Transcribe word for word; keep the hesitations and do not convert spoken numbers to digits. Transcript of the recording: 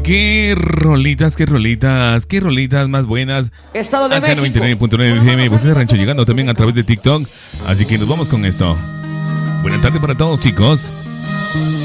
qué rolitas, qué rolitas, qué rolitas más buenas. Estado de Acá México. noventa y nueve punto nueve F M, Voces de Rancho, llegando también a través de TikTok. Así que nos vamos con esto. Buenas tardes para todos, chicos.